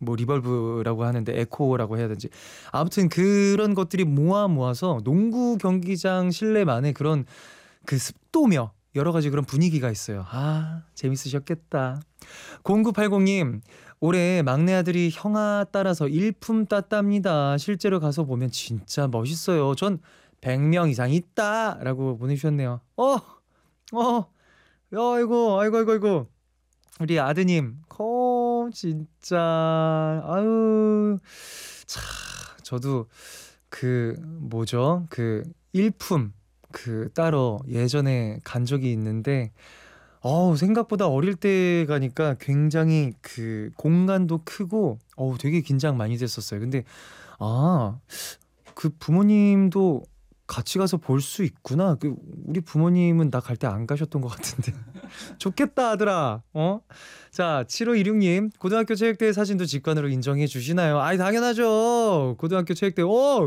뭐 리벌브라고 하는데 에코라고 해야 되는지 아무튼 그런 것들이 모아서 농구 경기장 실내만의 그런 그 습도며 여러 가지 그런 분위기가 있어요. 아, 재밌으셨겠다. 0980님, 올해 막내 아들이 형아 따라서 일품 땄답니다. 실제로 가서 보면 진짜 멋있어요. 전 100명 이상 있다라고 보내주셨네요. 아이고. 우리 아드님, 진짜, 아유, 차, 저도 일품, 따로 예전에 간 적이 있는데, 생각보다 어릴 때 가니까 굉장히 공간도 크고, 되게 긴장 많이 됐었어요. 근데, 부모님도 같이 가서 볼 수 있구나. 우리 부모님은 나 갈 때 안 가셨던 것 같은데. 좋겠다 아들아. 자, 7526님, 고등학교 체육대회 사진도 직관으로 인정해 주시나요? 아이, 당연하죠. 고등학교 체육대회.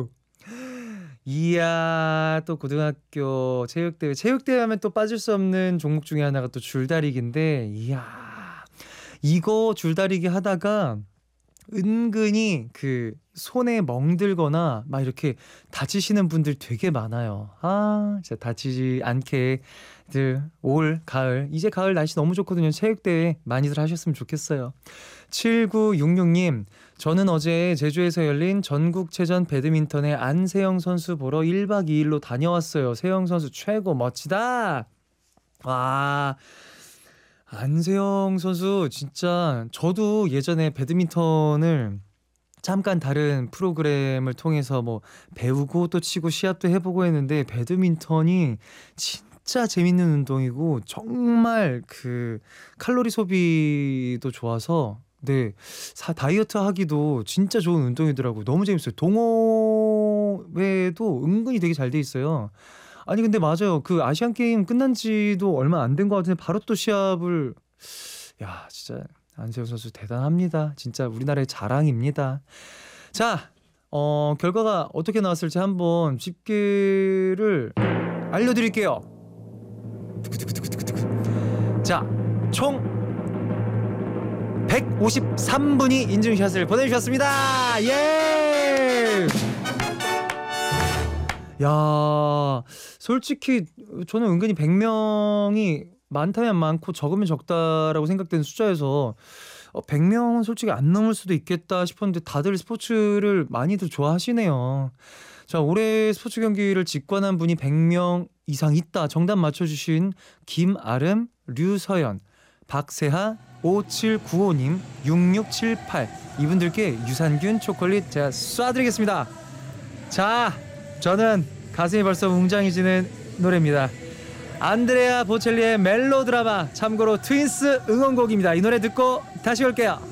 이야, 또 고등학교 체육대회 하면 또 빠질 수 없는 종목 중에 하나가 또 줄다리기인데, 이야, 이거 줄다리기 하다가 은근히 손에 멍들거나 막 이렇게 다치시는 분들 되게 많아요. 진짜 다치지 않게 올 가을, 이제 가을 날씨 너무 좋거든요. 체육대회 많이들 하셨으면 좋겠어요. 7966님, 저는 어제 제주에서 열린 전국체전 배드민턴의 안세영 선수 보러 1박 2일로 다녀왔어요. 세영 선수 최고, 멋지다. 와, 안세영 선수 진짜, 저도 예전에 배드민턴을 잠깐 다른 프로그램을 통해서 뭐 배우고 또 치고 시합도 해보고 했는데, 배드민턴이 진짜 재밌는 운동이고 정말 칼로리 소비도 좋아서 다이어트 하기도 진짜 좋은 운동이더라고요. 너무 재밌어요. 동호회도 은근히 되게 잘 돼 있어요. 아니 근데 맞아요. 아시안 게임 끝난 지도 얼마 안 된 것 같은데 바로 또 시합을, 야, 진짜 안세영 선수 대단합니다. 진짜 우리나라의 자랑입니다. 자, 결과가 어떻게 나왔을지 한번 집계를 알려드릴게요. 자, 총 153분이 인증샷을 보내주셨습니다. 예! 야, 솔직히 저는 은근히 100명이 많다면 많고 적으면 적다라고 생각되는 숫자여서 100명은 솔직히 안 넘을 수도 있겠다 싶었는데, 다들 스포츠를 많이들 좋아하시네요. 자, 올해 스포츠 경기를 직관한 분이 100명 이상 있다. 정답 맞춰주신 김아름, 류서연, 박세하, 5795님, 6678 이분들께 유산균 초콜릿 제가 쏴드리겠습니다. 자, 저는 가슴이 벌써 웅장해지는 노래입니다. 안드레아 보첼리의 멜로드라마, 참고로 트윈스 응원곡입니다. 이 노래 듣고 다시 올게요.